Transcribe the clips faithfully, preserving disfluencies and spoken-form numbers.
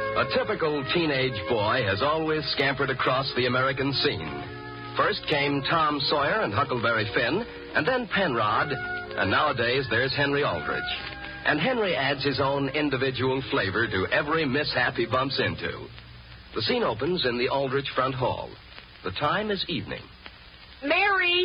A typical teenage boy has always scampered across the American scene. First came Tom Sawyer and Huckleberry Finn, and then Penrod, and nowadays there's Henry Aldrich. And Henry adds his own individual flavor to every mishap he bumps into. The scene opens in the Aldrich front hall. The time is evening. Mary!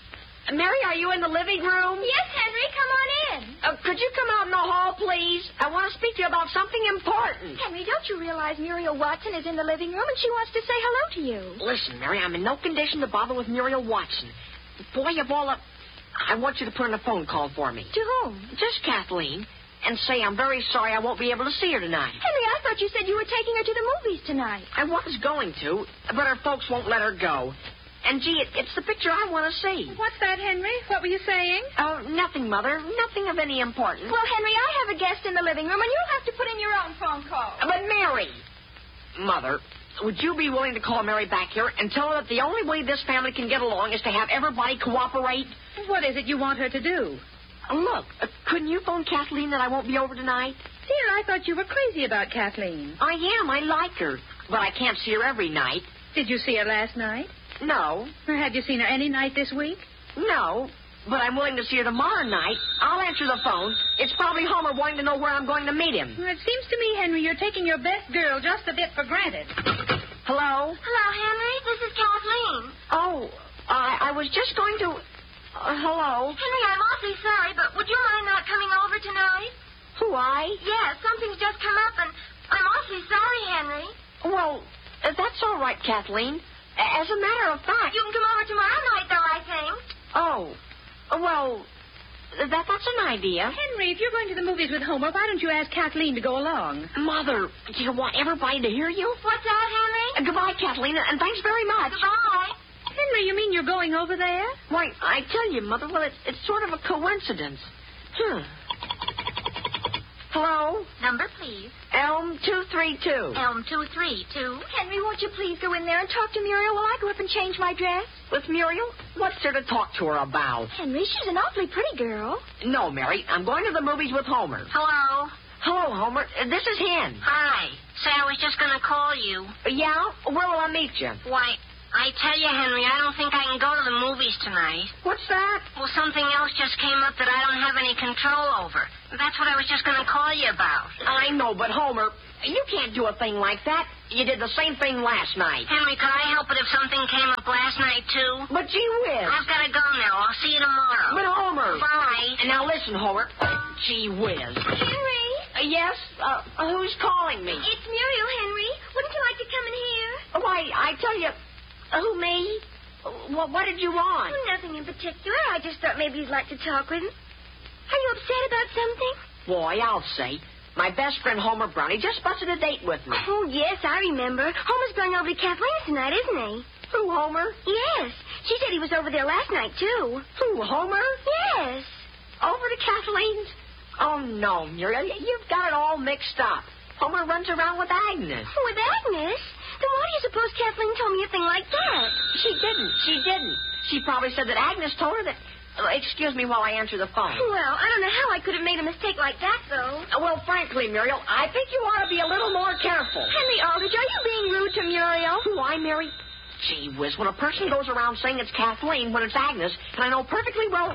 Mary, are you in the living room? Yes, Henry, come on in. Uh, could you come out in the hall, please? I want to speak to you about something important. Henry, don't you realize Muriel Watson is in the living room and she wants to say hello to you? Listen, Mary, I'm in no condition to bother with Muriel Watson. Boy, of all the... I want you to put in a phone call for me. To whom? Just Kathleen. And say I'm very sorry I won't be able to see her tonight. Henry, I thought you said you were taking her to the movies tonight. I was going to, but her folks won't let her go. And, gee, it, it's the picture I want to see. What's that, Henry? What were you saying? Oh, nothing, Mother. Nothing of any importance. Well, Henry, I have a guest in the living room, and you'll have to put in your own phone call. But, Mary... Mother, would you be willing to call Mary back here and tell her that the only way this family can get along is to have everybody cooperate? What is it you want her to do? Look, uh, couldn't you phone Kathleen that I won't be over tonight? Dear, I thought you were crazy about Kathleen. I am. I like her. But I can't see her every night. Did you see her last night? No. Or have you seen her any night this week? No. But I'm willing to see her tomorrow night. I'll answer the phone. It's probably Homer wanting to know where I'm going to meet him. Well, it seems to me, Henry, you're taking your best girl just a bit for granted. Hello? Hello, Henry. This is Kathleen. Oh, I, I was just going to... Uh, hello? Henry, I'm awfully sorry, but would you mind not coming over tonight? Who, I? Yes, something's just come up, and I'm awfully sorry, Henry. Well, uh, that's all right, Kathleen. As a matter of fact... You can come over tomorrow night, though, I think. Oh, well, that that's an idea. Henry, if you're going to the movies with Homer, why don't you ask Kathleen to go along? Mother, do you want everybody to hear you? What's that, Henry? Uh, goodbye, Kathleen, and thanks very much. Goodbye. Henry, you mean you're going over there? Why, I tell you, Mother, well, it's, it's sort of a coincidence. Hmm. Hello? Number, please. Elm two three two. Elm two three two. Henry, won't you please go in there and talk to Muriel while I go up and change my dress? With Muriel? What's there to talk to her about? Henry, she's an awfully pretty girl. No, Mary, I'm going to the movies with Homer. Hello. Hello, Homer. Uh, This is Hen. Hi. Say, I was just going to call you. Uh, yeah? Where will I meet you? Why, I tell you, Henry, I don't think I can go to the movies tonight. What's that? Well, something else just came up that I don't have any control over. That's what I was just going to call you about. I know, but Homer, you can't do a thing like that. You did the same thing last night. Henry, could I help it if something came up last night, too? But gee whiz. I've got to go now. I'll see you tomorrow. But Homer. Bye. And now listen, Homer. Gee whiz. Henry? Uh, yes? Uh, who's calling me? It's Muriel, Henry. Wouldn't you like to come in here? Why, I tell you... Uh, who, me? What, what did you want? Oh, nothing in particular. I just thought maybe you'd like to talk with him. Are you upset about something? Boy, I'll say. My best friend Homer Brown, he just busted a date with me. Oh, yes, I remember. Homer's going over to Kathleen's tonight, isn't he? Who, Homer? Yes. She said he was over there last night, too. Who, Homer? Yes. Over to Kathleen's? Oh, no, Muriel. You've got it all mixed up. Homer runs around with Agnes. With Agnes? Then why do you suppose Kathleen told me a thing like that? She didn't. She didn't. She probably said that Agnes told her that... Uh, excuse me while I answer the phone. Well, I don't know how I could have made a mistake like that, though. Uh, well, frankly, Muriel, I think you ought to be a little more careful. Henry Aldrich, are you being rude to Muriel? Who, I, Mary? Gee whiz, when a person goes around saying it's Kathleen when it's Agnes, and I know perfectly well...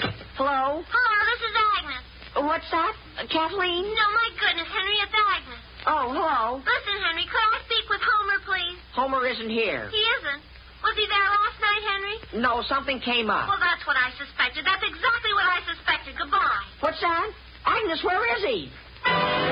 Hello? Hello, this is Agnes. Uh, what's that? Uh, Kathleen? No, my goodness, Henry, it's Agnes. Oh, hello. Listen, Henry, could I speak with Homer, please? Homer isn't here. He isn't. Was he there last night, Henry? No, something came up. Well, that's what I suspected. That's exactly what I suspected. Goodbye. What's that? Agnes, where is he?